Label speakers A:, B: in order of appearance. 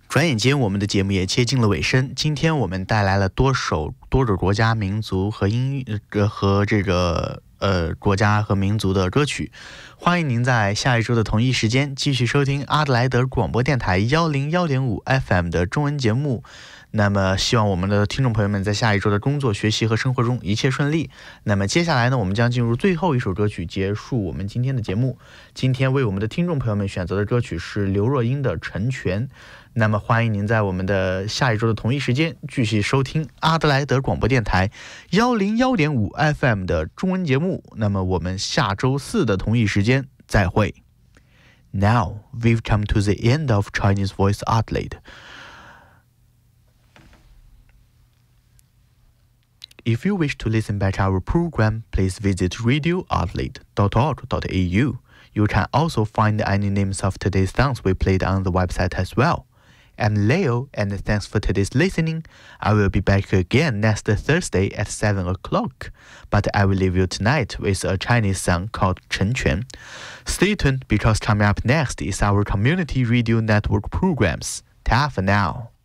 A: 转眼间，我们的节目也接近了尾声。今天我们带来了多种国家、民族和国家和民族的歌曲。欢迎您在下一周的同一时间继续收听阿德莱德广播电台101.5 FM 的中文节目。那么希望我们的听众朋友们在下一周的工作、学习和生活中一切顺利。那么接下来呢，我们将进入最后一首歌曲，结束我们今天的节目。今天为我们的听众朋友们选择的歌曲是刘若英的《成全》。那么欢迎您在我们的下一周的同一时间继续收听阿德莱德广播电台101.5 FM 的中文节目。那么我们下周四的同一时间再会。Now we've come to the end of Chinese Voice Adelaide.If you wish to listen back to our program, please visit radioadelaide.org.au. You can also find any names of today's songs we played on the website as well. I'm Leo, and thanks for today's listening. I will be back again next Thursday at 7 o'clock, but I will leave you tonight with a Chinese song called 成全. Stay tuned because coming up next is our community radio network programs. Ta for now.